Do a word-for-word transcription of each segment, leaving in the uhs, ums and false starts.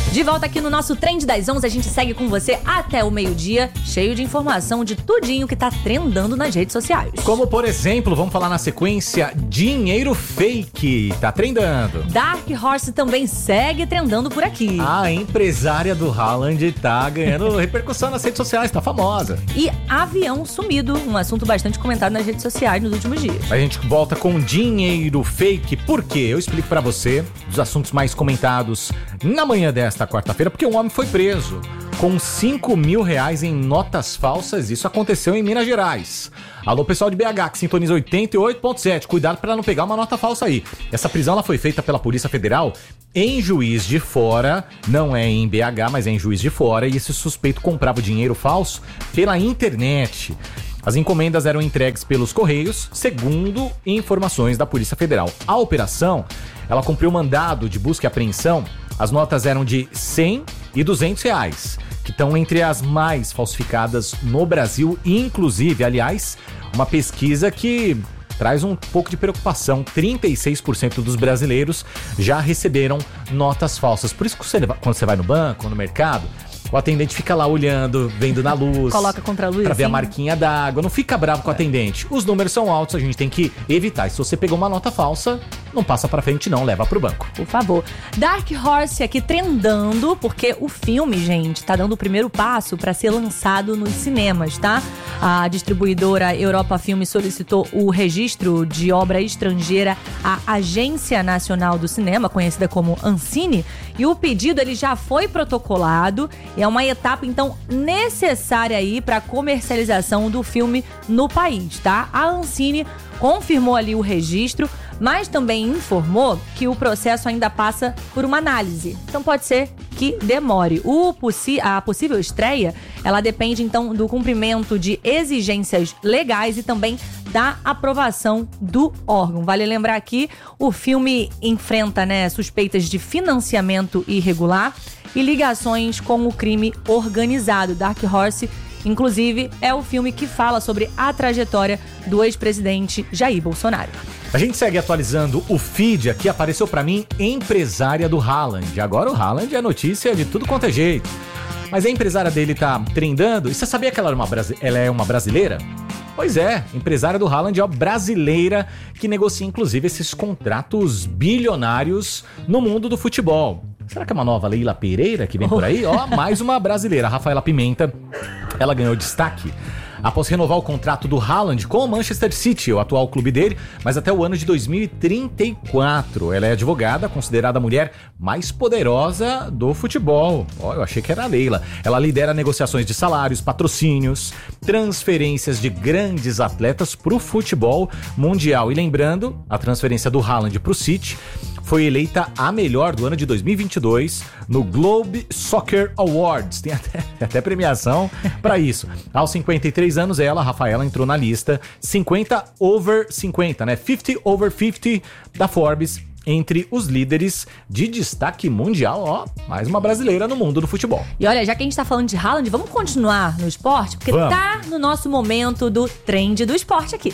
De volta aqui no nosso Trend das onze, a gente segue com você até o meio-dia, cheio de informação de tudinho que tá trendando nas redes sociais. Como, por exemplo, vamos falar na sequência, dinheiro fake, tá trendando. Dark Horse também segue trendando por aqui. A empresária do Haaland tá ganhando repercussão nas redes sociais, tá famosa. E avião sumido, um assunto bastante comentado nas redes sociais nos últimos dias. A gente volta com dinheiro fake, por quê? Eu explico pra você dos assuntos mais comentados na manhã desta quarta-feira, porque um homem foi preso com cinco mil reais em notas falsas. Isso aconteceu em Minas Gerais. Alô, pessoal de B H, que sintoniza oitenta e oito ponto sete. Cuidado para não pegar uma nota falsa aí. Essa prisão ela foi feita pela Polícia Federal em Juiz de Fora. Não é em B H, mas é em Juiz de Fora. E esse suspeito comprava dinheiro falso pela internet. As encomendas eram entregues pelos Correios, segundo informações da Polícia Federal. A operação, ela cumpriu mandado de busca e apreensão. As notas eram de cem e duzentos reais, que estão entre as mais falsificadas no Brasil. Inclusive, aliás, uma pesquisa que traz um pouco de preocupação. trinta e seis por cento dos brasileiros já receberam notas falsas. Por isso que você, quando você vai no banco, no mercado, o atendente fica lá olhando, vendo na luz. Coloca contra a luz, pra ver assim. a marquinha d'água. Não fica bravo com o atendente. Os números são altos, a gente tem que evitar. E se você pegou uma nota falsa, não passa pra frente não, leva pro banco. Por favor. Dark Horse aqui trendando, porque o filme, gente, tá dando o primeiro passo pra ser lançado nos cinemas, tá? A distribuidora Europa Filme solicitou o registro de obra estrangeira à Agência Nacional do Cinema, conhecida como Ancine, e o pedido ele já foi protocolado. É uma etapa, então, necessária aí para a comercialização do filme no país, tá? A Ancine confirmou ali o registro, mas também informou que o processo ainda passa por uma análise. Então pode ser que demore. O possi- a possível estreia, ela depende então do cumprimento de exigências legais e também da aprovação do órgão. Vale lembrar aqui, o filme enfrenta, né, suspeitas de financiamento irregular e ligações com o crime organizado. Dark Horse, inclusive, é o filme que fala sobre a trajetória do ex-presidente Jair Bolsonaro. A gente segue atualizando o feed aqui, apareceu pra mim empresária do Haaland. Agora o Haaland é notícia de tudo quanto é jeito. Mas a empresária dele tá trendando. E você sabia que ela, era uma, ela é uma brasileira? Pois é, empresária do Haaland é uma brasileira que negocia inclusive esses contratos bilionários no mundo do futebol. Será que é uma nova Leila Pereira que vem por aí? Ó, mais uma brasileira, a Rafaela Pimenta. Ela ganhou destaque após renovar o contrato do Haaland com o Manchester City, o atual clube dele, mas até o ano de dois mil e trinta e quatro. Ela é advogada, considerada a mulher mais poderosa do futebol. Ó, eu achei que era a Leila. Ela lidera negociações de salários, patrocínios, transferências de grandes atletas para o futebol mundial. E lembrando, a transferência do Haaland para o City foi eleita a melhor do ano de dois mil e vinte e dois no Globe Soccer Awards. Tem até, até premiação para isso. Aos cinquenta e três anos, ela, Rafaela, entrou na lista cinquenta over cinquenta, né? cinquenta over cinquenta da Forbes, entre os líderes de destaque mundial. Ó, mais uma brasileira no mundo do futebol. E olha, já que a gente tá falando de Haaland, vamos continuar no esporte? Porque vamos. Tá no nosso momento do trend do esporte aqui.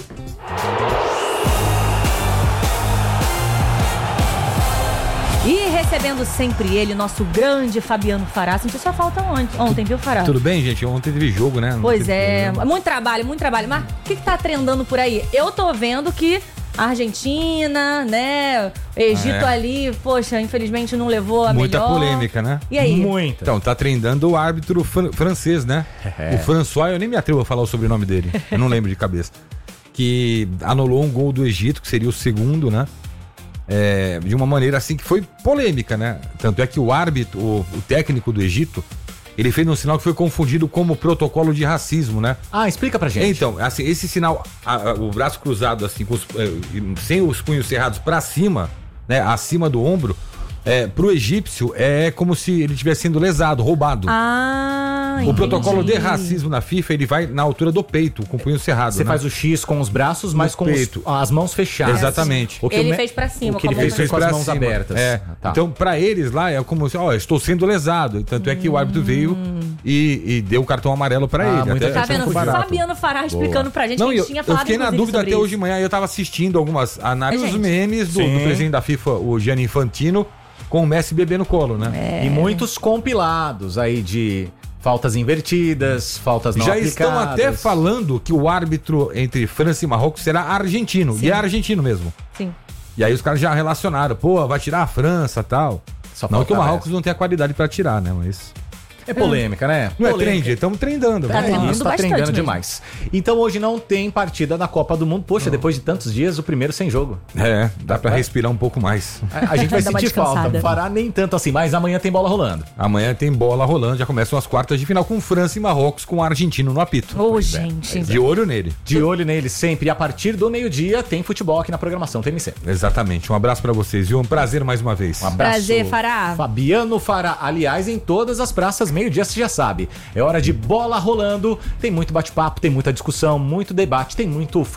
E recebendo sempre ele, nosso grande Fabiano Fará. Sentiu só falta ontem, ontem, viu, Fará? Tudo bem, gente? Ontem teve jogo, né? Não Pois é, problema. muito trabalho, muito trabalho. Mas o que, que tá trendando por aí? Eu tô vendo que a Argentina, né? Egito é. ali, poxa, infelizmente não levou a Muita melhor. polêmica, né? E aí? Muita. Então, tá trendando o árbitro fran- francês, né? É. O François, eu nem me atrevo a falar o sobrenome dele. Eu não lembro de cabeça. Que anulou um gol do Egito, que seria o segundo, né? É, de uma maneira assim que foi polêmica, né? Tanto é que o árbitro, o, o técnico do Egito, ele fez um sinal que foi confundido como protocolo de racismo, né? Ah, explica pra gente. Então, assim, esse sinal, a, a, o braço cruzado assim, com os, eh, sem os punhos cerrados pra cima, né? Acima do ombro, é, pro egípcio é como se ele estivesse sendo lesado, roubado. Ah, O entendi. protocolo de racismo na FIFA, ele vai na altura do peito, com o punho cerrado. Você né? faz o X com os braços, mas No com os, peito. as mãos fechadas. Exatamente. O que Ele o me- fez pra cima, O que ele com a fez, mão fez com as pra mãos cima. abertas. É. Tá. Então, pra eles lá, é como se, ó, estou sendo lesado. Tanto é que o árbitro veio e, e deu o cartão amarelo pra Ah, ele. muita Até, Tá gente vendo? não foi barato. Fabiano Fará explicando pra gente Não, que a eu, gente tinha eu falado fiquei na inclusive, dúvida sobre até isso. hoje de manhã. Eu tava assistindo algumas análises, É, os gente. memes do, do Sim. presidente da FIFA, o Gianni Infantino, com o Messi bebê no colo, né? E muitos compilados aí de faltas invertidas, faltas não Já aplicadas. estão até falando que o árbitro entre França e Marrocos será argentino. Sim. E é argentino mesmo. Sim. E aí os caras já relacionaram. Pô, vai tirar a França e tal. Só Não falta que o Marrocos essa. não tenha qualidade pra tirar, né? Mas... É polêmica, né? Não é Polêmica. trend, estamos trendando. Tá né? trendando Isso, tá bastante trendando mesmo. demais. Então hoje não tem partida da Copa do Mundo. Poxa, depois de tantos dias, o primeiro sem jogo. É, dá pra respirar um pouco mais. A, a gente vai Dá uma sentir falta. descansada. Fará nem tanto assim, mas amanhã tem bola rolando. Amanhã tem bola rolando, já começam as quartas de final com França e Marrocos, com o argentino no apito. Ô, gente. De olho nele. De olho nele sempre. E a partir do meio-dia tem futebol aqui na programação T M C. Exatamente. Um abraço pra vocês, viu? Um prazer mais uma vez. Um abraço. Prazer, Fará. Fabiano Fará. Aliás, em todas as praças, meio-dia você já sabe. É hora de bola rolando. Tem muito bate-papo, tem muita discussão, muito debate, tem muito